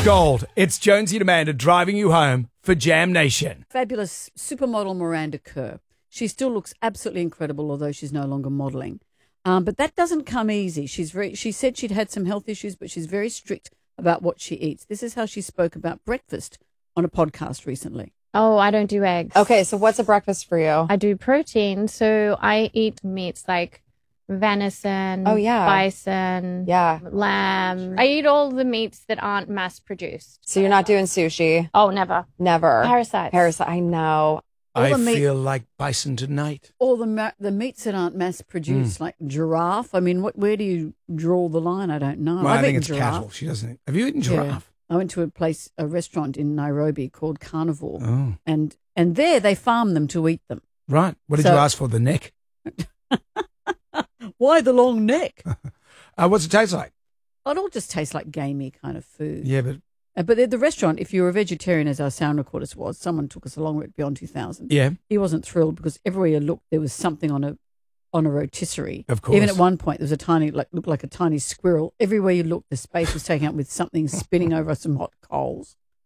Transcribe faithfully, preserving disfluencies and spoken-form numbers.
Gold. It's Jonesy and Amanda driving you home for Jam Nation. Fabulous supermodel Miranda Kerr. She still looks absolutely incredible, although she's no longer modelling. Um, but that doesn't come easy. She's very. She said she'd had some health issues, but she's very strict about what she eats. This is how she spoke about breakfast on a podcast recently. Oh, I don't do eggs. Okay, so what's a breakfast for you? I do protein, so I eat meats like venison, Oh, yeah. bison, Yeah. lamb. I eat all the meats that aren't mass produced. So you're not doing sushi? Oh, never. Never. Parasites. Parasite. I know. All I the meat- feel like bison tonight. All the ma- the meats that aren't mass produced, like giraffe. I mean, what? Where do you draw the line? I don't know. Well, I've I think eaten it's giraffe. cattle. She doesn't. Have you eaten Yeah. giraffe? I went to a place, a restaurant in Nairobi called Carnivore, Oh, and and there they farm them to eat them. right. What did So- you ask for? The neck? Why the long neck? Uh, what's it taste like? It all just tastes like gamey kind of food. Yeah, but Uh, But at the restaurant, if you were a vegetarian, as our sound recordist was, someone took us along with it beyond two thousand. yeah, He wasn't thrilled because everywhere you looked, there was something on a on a rotisserie. Of course. Even at one point, there was a tiny, like looked like a tiny squirrel. Everywhere you looked, the space was taken up with something spinning over some hot coals.